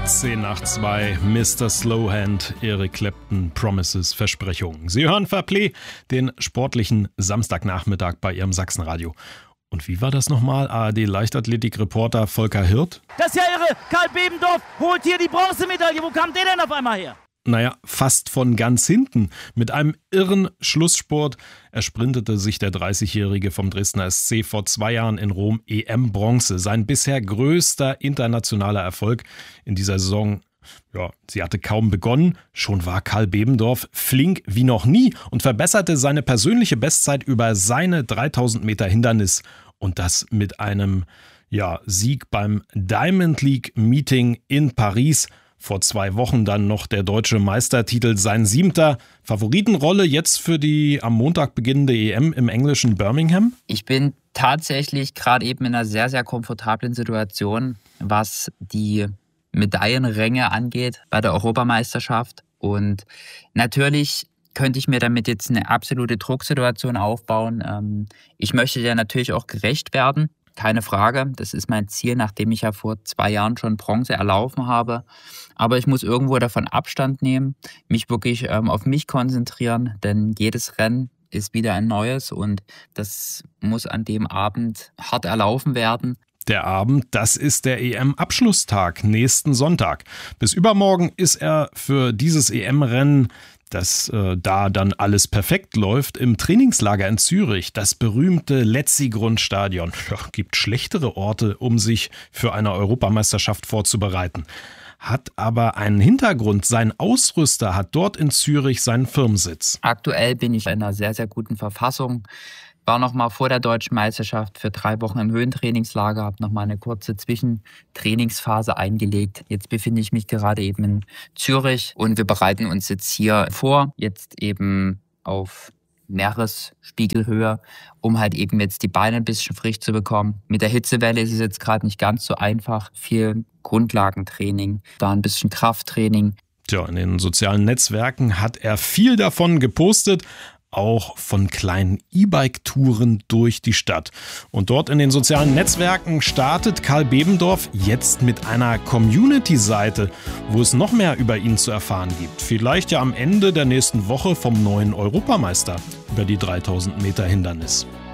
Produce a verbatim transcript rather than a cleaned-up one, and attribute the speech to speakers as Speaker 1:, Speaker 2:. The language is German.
Speaker 1: zehn nach zwei, Mister Slowhand, Eric Clapton, Promises, Versprechungen. Sie hören Fairplay, den sportlichen Samstagnachmittag bei Ihrem Sachsenradio. Und wie war das nochmal? A R D-Leichtathletik-Reporter Volker Hirt?
Speaker 2: Das ist ja irre. Karl Bebendorf holt hier die Bronzemedaille. Wo kam der denn auf einmal her?
Speaker 1: Naja, fast von ganz hinten. Mit einem irren Schlussspurt ersprintete sich der dreißigjährige vom Dresdner S C vor zwei Jahren in Rom E M-Bronze. Sein bisher größter internationaler Erfolg in dieser Saison. Ja, sie hatte kaum begonnen, schon war Karl Bebendorf flink wie noch nie und verbesserte seine persönliche Bestzeit über seine dreitausend Meter Hindernis. Und das mit einem ja, Sieg beim Diamond League Meeting in Paris. Vor zwei Wochen dann noch der deutsche Meistertitel, sein siebter. Favoritenrolle jetzt für die am Montag beginnende E M im englischen Birmingham?
Speaker 3: Ich bin tatsächlich gerade eben in einer sehr, sehr komfortablen Situation, was die Medaillenränge angeht bei der Europameisterschaft. Und natürlich könnte ich mir damit jetzt eine absolute Drucksituation aufbauen. Ich möchte ja natürlich auch gerecht werden. Keine Frage, das ist mein Ziel, nachdem ich ja vor zwei Jahren schon Bronze erlaufen habe. Aber ich muss irgendwo davon Abstand nehmen, mich wirklich ähm, auf mich konzentrieren, denn jedes Rennen ist wieder ein neues und das muss an dem Abend hart erlaufen werden.
Speaker 1: Der Abend, das ist der E M-Abschlusstag, nächsten Sonntag. Bis übermorgen ist er für dieses E M-Rennen, dass äh, da dann alles perfekt läuft, im Trainingslager in Zürich, das berühmte Letzigrund-Stadion. Ja, gibt schlechtere Orte, um sich für eine Europameisterschaft vorzubereiten. Hat aber einen Hintergrund. Sein Ausrüster hat dort in Zürich seinen Firmensitz.
Speaker 3: Aktuell bin ich in einer sehr, sehr guten Verfassung. War noch mal vor der deutschen Meisterschaft für drei Wochen im Höhentrainingslager, habe noch mal eine kurze Zwischentrainingsphase eingelegt. Jetzt befinde ich mich gerade eben in Zürich und wir bereiten uns jetzt hier vor, jetzt eben auf Meeresspiegelhöhe, um halt eben jetzt die Beine ein bisschen frisch zu bekommen. Mit der Hitzewelle ist es jetzt gerade nicht ganz so einfach. Viel Grundlagentraining, da ein bisschen Krafttraining.
Speaker 1: Tja, in den sozialen Netzwerken hat er viel davon gepostet, auch von kleinen E-Bike-Touren durch die Stadt. Und dort in den sozialen Netzwerken startet Karl Bebendorf jetzt mit einer Community-Seite, wo es noch mehr über ihn zu erfahren gibt. Vielleicht ja am Ende der nächsten Woche vom neuen Europameister über die dreitausend Meter Hindernis.